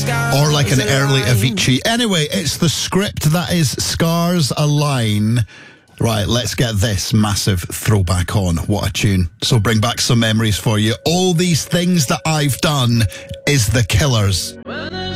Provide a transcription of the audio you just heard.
Or like an early Avicii. Anyway, it's the script that is Scars Align. Right, let's get this massive throwback on. What a tune. So bring back some memories for you. All These Things That I've Done is The Killers.